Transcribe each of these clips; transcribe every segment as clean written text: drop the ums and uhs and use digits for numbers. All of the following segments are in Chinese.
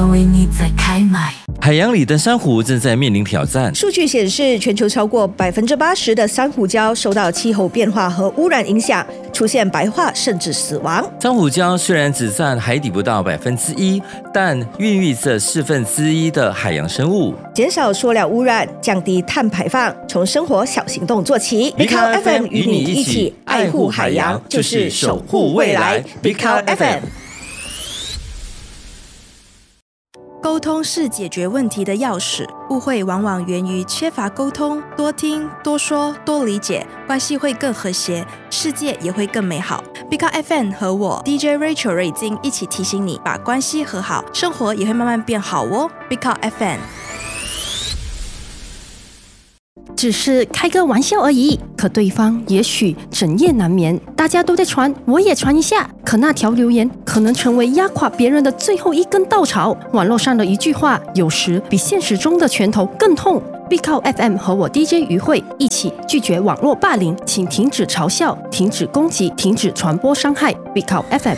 为你在开麦。 海洋里的珊瑚正在面临挑战。 数据显示，全球超过80%的珊瑚礁受到气候变化和污染影响，出现白化甚至死亡。 珊瑚礁虽然只占海底不到1%，但孕育着1/4的海洋生物。 减少塑料污染，降低碳排放，从生活小行动做起。Big Cow FM 与你一起爱护海洋，就是守护未来。Big Cow FM。 沟通是解决问题的钥匙，误会往往源于缺乏沟通，多听、多说、多理解，关系会更和谐，世界也会更美好。Big Cow FM 和我 DJ Rachel 瑞金一起提醒你，把关系和好，生活也会慢慢变好哦。Big Cow FM。 只是开个玩笑而已，可对方也许整夜难眠。大家都在传，我也传一下。可那条留言可能成为压垮别人的最后一根稻草。网络上的一句话，有时比现实中的拳头更痛。Big Cow FM 和我 DJ 于慧一起拒绝网络霸凌，请停止嘲笑，停止攻击，停止传播伤害。Big Cow FM。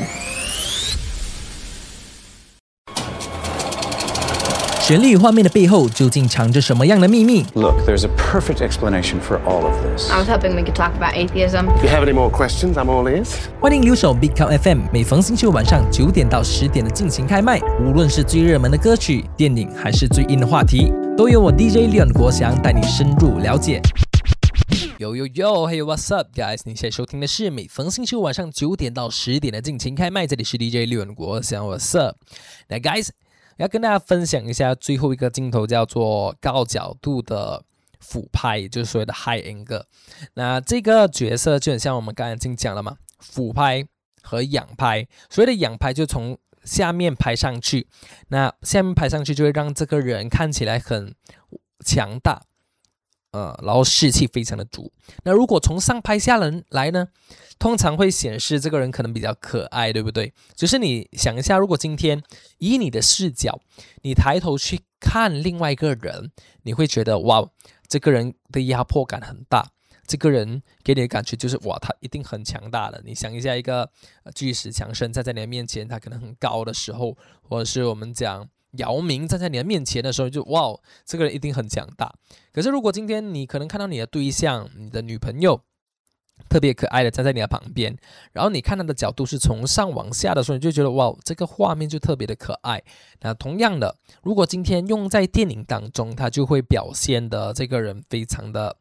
旋律画面的背后究竟藏着什么样的秘密 Look, there's a perfect explanation for all of this. I was hoping we could talk about atheism. If you have any more questions, I'm all ears. 欢迎留守 Big Cow FM， 每逢星期五晚上9点到10点的尽情开麦。无论是最热门的歌曲、电影，还是最硬的话题，都由我 DJ 李国祥带你深入了解。Hey what's up guys， 你现在收听的是每逢星期五晚上9点到10点的尽情开麦，这里是 DJ 李国祥 What's up。 那 guys，要跟大家分享一下最后一个镜头，叫做高角度的俯拍，也就是所谓的 high angle。 那这个角色就很像我们刚才已经讲了嘛，俯拍和仰拍。所谓的仰拍就从下面拍上去，那下面拍上去就会让这个人看起来很强大，然后士气非常的足。那如果从上拍下来呢，通常会显示这个人可能比较可爱，对不对？就是你想一下，如果今天以你的视角，你抬头去看另外一个人，你会觉得哇，这个人的压迫感很大，这个人给你的感觉就是哇，他一定很强大的。你想一下，一个巨石强森站在你的面前，他可能很高的时候，或者是我们讲姚明站在你的面前的时候，就哇，这个人一定很强大。可是如果今天你可能看到你的对象，你的女朋友特别可爱的站在你的旁边，然后你看她的角度是从上往下的时候，你就觉得哇，这个画面就特别的可爱。那同样的，如果今天用在电影当中，它就会表现的这个人非常的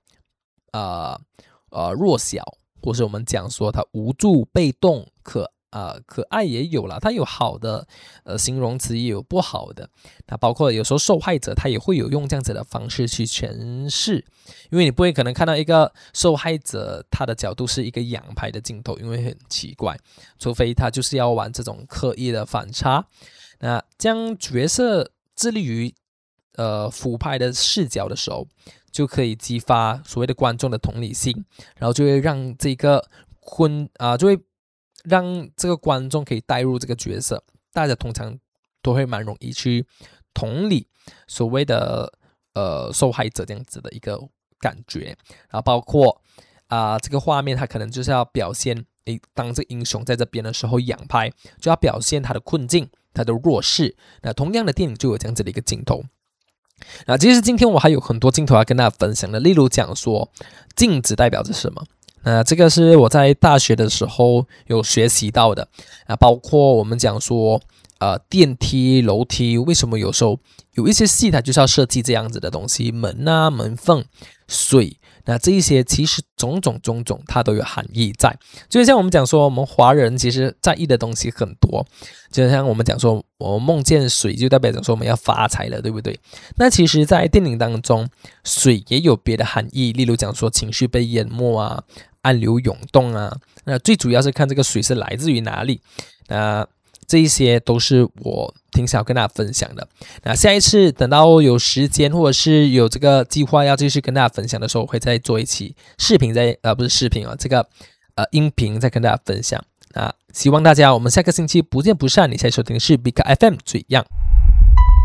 弱小，或是我们讲说他无助、被动、可爱也有啦，它有好的形容词，也有不好的。那包括有时候受害者他也会有用这样子的方式去诠释，因为你不会可能看到一个受害者他的角度是一个仰拍的镜头，因为很奇怪，除非他就是要玩这种刻意的反差。那将角色致力于俯拍的视角的时候，就可以激发所谓的观众的同理心，然后就会让这个就会让这个观众可以带入这个角色，大家通常都会蛮容易去同理所谓的受害者这样子的一个感觉。然后包括这个画面它可能就是要表现当这个英雄在这边的时候仰拍，就要表现他的困境、他的弱势。那同样的电影就有这样子的一个镜头。那其实今天我还有很多镜头要跟大家分享的，例如讲说镜子代表着什么。那这个是我在大学的时候有学习到的，包括我们讲说电梯、楼梯，为什么有时候有一些戏它就是要设计这样子的东西，门啊、门缝、水，那这一些其实种种它都有含义在。就像我们讲说，我们华人其实在意的东西很多，就像我们讲说，我们梦见水就代表着说我们要发财了，对不对？那其实在电影当中，水也有别的含义，例如讲说情绪被淹没啊，暗流涌动啊，那最主要是看这个水是来自于哪里。那这一些都是我挺想要跟大家分享的。那下一次等到有时间或者是有这个计划要继续跟大家分享的时候，我会再做一期视频，不是视频这个音频再跟大家分享。那希望大家我们下个星期不见不散。你现在收听的是 Big Cow FM 最样。